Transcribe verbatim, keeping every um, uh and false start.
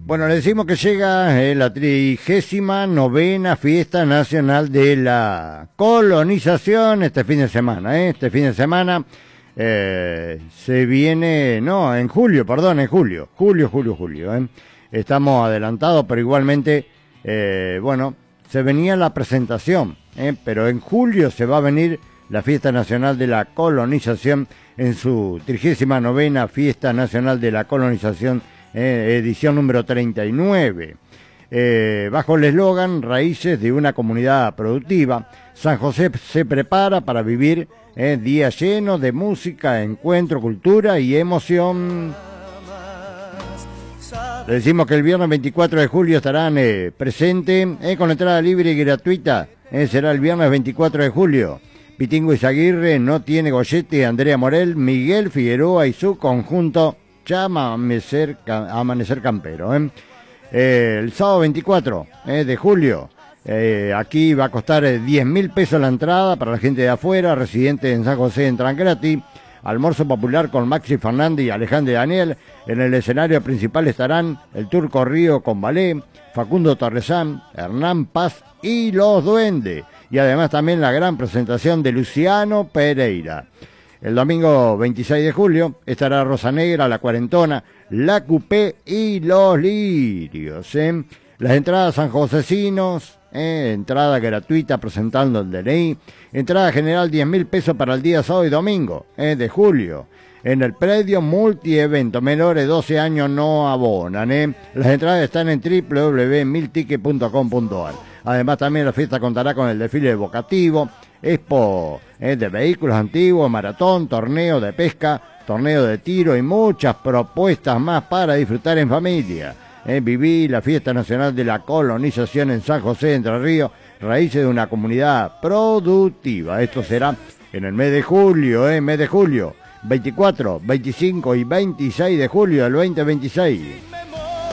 Bueno, le decimos que llega eh, la trigésima novena Fiesta Nacional de la Colonización este fin de semana. Eh, este fin de semana eh, se viene, no, en julio, perdón, en julio, julio, julio, julio. Eh. Estamos adelantados, pero igualmente, eh, bueno, se venía la presentación, eh, pero en julio se va a venir la Fiesta Nacional de la Colonización en su trigésima novena Fiesta Nacional de la Colonización, Eh, edición número treinta y nueve, eh, bajo el eslogan Raíces de una comunidad productiva. San José se prepara para vivir eh, días llenos de música, encuentro, cultura y emoción. Le decimos que el viernes veinticuatro de julio estarán eh, presentes eh, con entrada libre y gratuita. Eh, será el viernes veinticuatro de julio. Pitingo Izaguirre, No Tiene Gollete, Andrea Morel, Miguel Figueroa y su conjunto Llama Amanecer, Amanecer Campero. ¿eh? Eh, el sábado veinticuatro eh, de julio, eh, aquí va a costar eh, diez mil pesos la entrada para la gente de afuera, residentes en San José entran gratis. Almuerzo popular con Maxi Fernández y Alejandro Daniel. En el escenario principal estarán el Turco Río con ballet, Facundo Torresán, Hernán Paz y los Duendes. Y además también la gran presentación de Luciano Pereira. El domingo veintiséis de julio estará Rosa Negra, La Cuarentona, La Cupé y Los Lirios. ¿eh? Las entradas sanjosecinos, ¿eh? entrada gratuita presentando el D N I, entrada general diez mil pesos para el día sábado y domingo ¿eh? de julio. En el predio multievento, menores de doce años no abonan. ¿eh? Las entradas están en w w w punto mil ticket punto com punto a r. Además también la fiesta contará con el desfile evocativo, expo eh, de vehículos antiguos, maratón, torneo de pesca, torneo de tiro y muchas propuestas más para disfrutar en familia. Eh, viví la Fiesta Nacional de la Colonización en San José, Entre Ríos, raíces de una comunidad productiva. Esto será en el mes de julio, eh, mes de julio, veinticuatro, veinticinco y veintiséis de julio del veinte veintiséis.